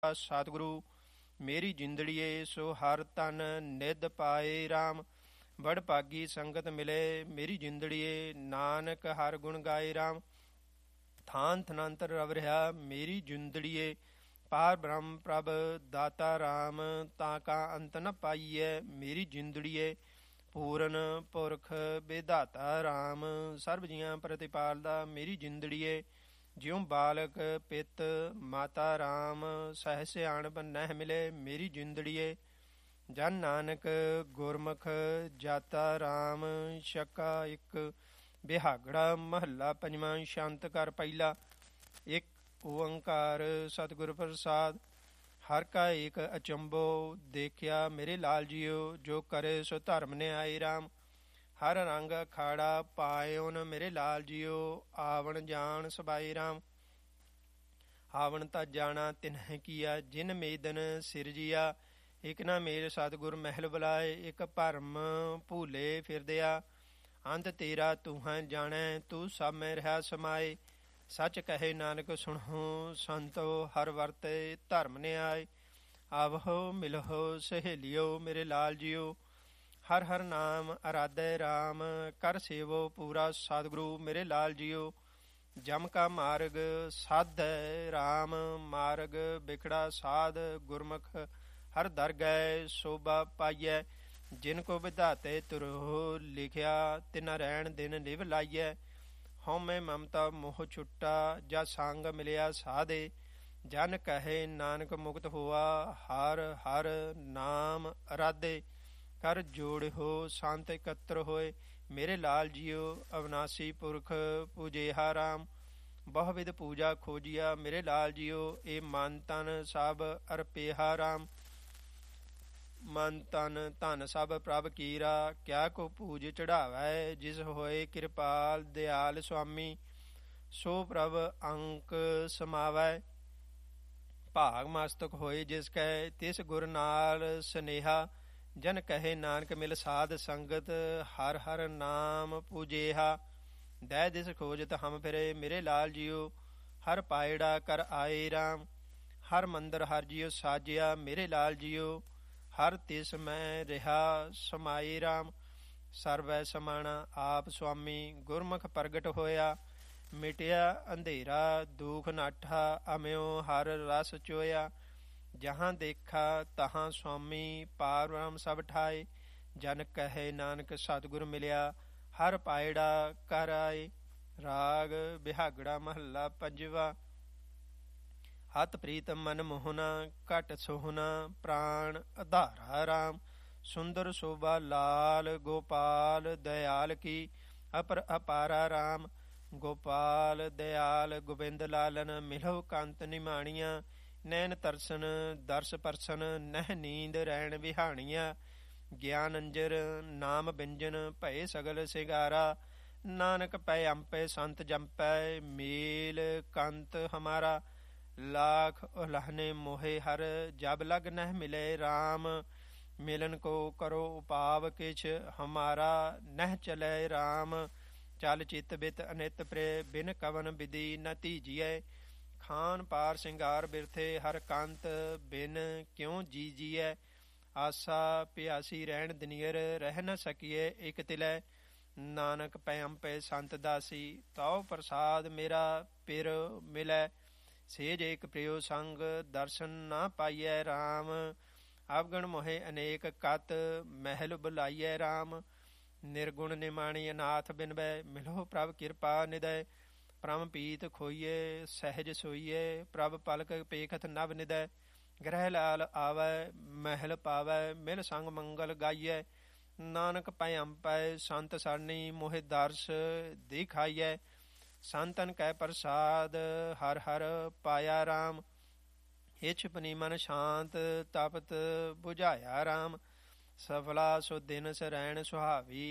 ਸਤਿਗੁਰੂ ਮੇਰੀ ਜਿੰਦੜੀਏ ਸੋ ਹਰ ਤਨ ਨਿਧ ਪਾਏ ਰਾਮ। ਵਡ ਭਾਗੀ ਸੰਗਤ ਮਿਲੇ ਮੇਰੀ ਜਿੰਦੜੀਏ ਨਾਨਕ ਹਰ ਗੁਣ ਗਾਏ ਰਾਮ। ਥਾਨ ਥਨੰਤਰ ਰਵ ਰਿਹਾ ਮੇਰੀ ਜਿੰਦੜੀਏ ਪਾਰ ਬ੍ਰਹਮ ਪ੍ਰਭ ਦਾਤਾ ਰਾਮ। ਤਾਂ ਕਾ ਅੰਤ ਨ ਪਾਈਐ ਮੇਰੀ ਜਿੰਦੜੀਏ ਪੂਰਨ ਪੁਰਖ ਵਿਧਾਤਾ ਰਾਮ। ਸਰਬ ਜੀਆਂ ਪ੍ਰਤਿਪਾਲਦਾ ਮੇਰੀ ਜਿੰਦੜੀਏ ਜਿਉ ਬਾਲਕ ਪਿਤ ਮਾਤਾ ਰਾਮ। ਸਹਿ ਸਿਆਣਪ ਨਹਿ ਮਿਲੇ ਮੇਰੀ ਜਿੰਦੜੀਏ ਜਨ ਨਾਨਕ ਗੁਰਮੁਖ ਜਾਤਾ ਰਾਮ। ਛੱਕਾ ਇੱਕ ਬਿਹਾਗੜਾ ਮਹੱਲਾ ਪੰਜਵਾਂ। ਸ਼ੰਤ ਕਰ ਪਹਿਲਾ। ਇੱਕ ਓੰਕਾਰ ਸਤਿਗੁਰ ਪ੍ਰਸਾਦ। ਹਰ ਕਾ ਏਕ ਅਚੰਭੋ ਦੇਖਿਆ ਮੇਰੇ ਲਾਲ ਜੀਓ ਜੋ ਕਰੇ ਸੋ ਧਰਮ ਨਿਆਏ ਰਾਮ। ਹਰ ਰੰਗ ਅਖਾੜਾ ਪਾਇਓਨ ਮੇਰੇ ਲਾਲ ਜੀਓ ਆਵਣ ਜਾਣ ਸਬਾਈ ਰਾਮ। ਆਵਣ ਤਾਂ ਜਾਣਾ ਤਿਨਹਿ ਕੀਆ ਜਿਨ ਮੇਦਨ ਸਿਰਜੀਆ। ਇਕ ਨਾ ਮੇਲ ਸਤਿਗੁਰ ਮਹਿਲ ਬੁਲਾਏ ਇਕ ਭਰਮ ਭੂਲੇ ਫਿਰਦਿਆ। ਅੰਤ ਤੇਰਾ ਤੂੰ ਹੈ ਜਾਣੈ ਤੂੰ ਸਭ ਮੈਂ ਰਿਹਾ ਸਮਾਏ। ਸੱਚ ਕਹੇ ਨਾਨਕ ਸੁਣਹੁ ਸੰਤੋ ਹਰ ਵਰਤੇ ਧਰਮ ਨਿਆਏ। ਆਵਹੋ ਮਿਲਹੁ ਸਹੇਲਿਓ ਮੇਰੇ ਲਾਲ ਜੀਓ ਹਰ ਹਰ ਨਾਮ ਅਰਾਧੈ ਰਾਮ। ਕਰ ਸੇਵੋ ਪੂਰਾ ਸਤਿਗੁਰੂ ਮੇਰੇ ਲਾਲ ਜੀਓ ਜਮ ਕਾ ਮਾਰਗ ਸਾਧੈ ਰਾਮ। ਮਾਰਗ ਬਿਖੜਾ ਸਾਧ ਗੁਰਮੁਖ ਹਰ ਦਰ ਗਏ ਸੋਭਾ ਪਾਈਐ। ਜਿਨ ਕੋ ਵਿਧਾਤੇ ਤੁਰਹੁ ਲਿਖਿਆ ਤਿਨਾ ਰਹਿਣ ਦਿਨ ਲਿਵ ਲਾਈਐ। ਹਉਮੈ ਮਮਤਾ ਮੋਹ ਛੁੱਟਾ ਜਾ ਸੰਗ ਮਿਲਿਆ ਸਾਧੇ। ਜਨ ਕਹੇ ਨਾਨਕ ਮੁਕਤ ਹੋਆ ਹਰ ਹਰ ਨਾਮ ਅਰਾਧੇ। ਕਰ ਜੋੜਿਓ ਸੰਤ ਇਕੱਤਰ ਹੋਏ ਮੇਰੇ ਲਾਲ ਜੀਓ ਅਵਨਾਸੀ ਪੁਰਖ ਪੂਜੇਹਾ ਰਾਮ। ਬਹੁ ਵਿਧ ਪੂਜਾ ਖੋਜੀਆ ਮੇਰੇ ਲਾਲ ਜੀਓ ਇਹ ਮਨ ਤਨ ਸਭ ਅਰਪੇਹਾ ਰਾਮ। ਮਨ ਤਨ ਧਨ ਸਭ ਪ੍ਰਭ ਕੀਰਾ ਕਿਆ ਕੋ ਪੂਜ ਚੜਾਵੈ। ਜਿਸ ਹੋਏ ਕਿਰਪਾਲ ਦਿਆਲ ਸੁਆਮੀ ਸੋ ਪ੍ਰਭ ਅੰਕ ਸਮਾਵੈ। ਭਾਗ ਮਸਤਕ ਹੋਏ ਜਿਸ ਕੈ ਤਿਸ ਗੁਰ ਨਾਲ ਸਨੇਹਾ। ਜਨ ਕਹੇ ਨਾਨਕ ਮਿਲ ਸਾਧ ਸੰਗਤ ਹਰ ਹਰ ਨਾਮ ਪੂਜੇਹਾ। ਦੈ ਦਿਸ ਖੋਜਤ ਹਮ ਫਿਰੇ ਮੇਰੇ ਲਾਲ ਜੀਓ ਹਰ ਪਾਇੜਾ ਕਰ ਆਏ ਰਾਮ। ਹਰ ਮੰਦਰ ਹਰ ਜੀਓ ਸਾਜਿਆ ਮੇਰੇ ਲਾਲ ਜੀਓ ਹਰ ਤਿਸ ਮੈਂ ਰਿਹਾ ਸਮਾਏ ਰਾਮ। ਸਰਵੈ ਸਮਾਣਾ ਆਪ ਸੁਆਮੀ ਗੁਰਮੁਖ ਪ੍ਰਗਟ ਹੋਇਆ। ਮਿਟਿਆ ਅੰਧੇਰਾ ਦੁਖ ਨਾਠਾ ਅਮਿਓ ਹਰ ਰਸ ਚੋਇਆ। ਜਹਾਂ ਦੇਖਾ ਤਹਾਂ ਸੁਆਮੀ ਪਾਰ ਬ੍ਰਹਮ ਸਭ ਠਾਏ। ਜਨ ਕਹੇ ਨਾਨਕ ਸਤਿਗੁਰ ਮਿਲਿਆ ਹਰ ਪਾਇੜਾ ਕਰ ਆਏ। ਰਾਗ ਬਿਹਾਗੜਾ ਮਹੱਲਾ ਪੰਜਵਾ। ਹਤ ਪ੍ਰੀਤਮ ਮਨ ਮੋਹਨਾ ਘਟ ਸੋਹਨਾ ਪ੍ਰਾਣ ਆਧਾਰਾ ਰਾਮ। ਸੁੰਦਰ ਸ਼ੋਭਾ ਲਾਲ ਗੋਪਾਲ ਦਇਆਲ ਕੀ ਅਪਰ ਅਪਾਰਾ ਰਾਮ। ਗੋਪਾਲ ਦਇਆਲ ਗੋਬਿੰਦ ਲਾਲਨ ਮਿਲਹੁ ਕੰਤ ਨਿਮਾਣੀਆਂ। ਨੈਣ ਤਰਸਨ ਦਰਸ ਪਰਸਨ ਨਹਿ ਨੀਂਦ ਰੈਣ ਵਿਹਾਣੀਆਂ। ਗਿਆਨ ਅੰਜਰ ਨਾਮ ਬਿੰਜਨ ਭਏ ਸਗਲ ਸਿਗਾਰਾ। ਨਾਨਕ ਪੈ ਅੰਪੈ ਸੰਤ ਜੰਪੈ ਮੇਲ ਕੰਤ ਹਮਾਰਾ। ਲਾਖ ਉਲਹਨੇ ਮੋਹੇ ਹਰ ਜਬ ਲਗ ਨਹਿ ਮਿਲੇ ਰਾਮ। ਮਿਲਨ ਕੋ ਕਰੋ ਉਪਾਵ ਕਿਛ ਹਮਾਰਾ ਨਹਿ ਚਲੇ ਰਾਮ। ਚਲ ਚਿਤ ਬਿਤ ਅਨਿਤ ਪ੍ਰੇ ਬਿਨ ਕਵਨ ਵਿਧੀ ਨ ਧੀਜੀਐ। ਖਾਨ ਪਾਰ ਸਿੰਗਾਰ ਬਿਰਥੇ ਹਰ ਕੰਤ ਬਿਨ ਕਿਉ ਜੀਜੀਐ। ਆਸਾ ਪਿਆਸੀ ਰਹਿਣ ਦਨੀਅਰ ਰਹਿ ਨ ਸਕੀਏ ਇਕ ਤਿਲੈ। ਨਾਨਕ ਪੈ ਅੰਪੈ ਸੰਤ ਦਾਸੀ ਤਉ ਪ੍ਰਸਾਦ ਮੇਰਾ ਪਿਰ ਮਿਲੈ। ਸੇਜ ਏਕ ਪ੍ਰਿਯੋ ਸੰਗ ਦਰਸ਼ਨ ਨਾ ਪਾਈਐ ਰਾਮ। ਅਵਗਣ ਮੋਹੇ ਅਨੇਕ ਕਤ ਮਹਿਲ ਬੁਲਾਈਐ ਰਾਮ। ਨਿਰਗੁਣ ਨਿਮਾਣੀ ਅਨਾਥ ਬਿਨਵੈ ਮਿਲੋ ਪ੍ਰਭ ਕਿਰਪਾ ਨਿਦੈ। ਪ੍ਰਮ ਪੀਤ ਖੋਈਏ ਸਹਿਜ ਸੋਈਏ ਪ੍ਰਭ ਪਲਕ ਪੇਖਤ ਨਵ ਨਿਦੈ। ਗ੍ਰਹਿ ਲਾਲ ਆਵੈ ਮਹਿਲ ਪਾਵੈ ਮਿਲ ਸੰਗ ਮੰਗਲ ਗਾਈਐ। ਨਾਨਕ ਪੈ ਅੰਪੈ ਸੰਤ ਸਰਣੀ ਮੋਹਿ ਦਰਸ ਦਿਖਾਈਐ। ਸੰਤਨ ਕੈ ਪ੍ਰਸਾਦ ਹਰ ਹਰ ਪਾਇਆ ਰਾਮ। ਇਛ ਪਨੀ ਮਨ ਸ਼ਾਂਤ ਤਪਤ ਬੁਝਾਇਆ ਰਾਮ। ਸਫਲਾ ਸੋ ਦਿਨ ਸਰੈਣ ਸੁਹਾਵੀ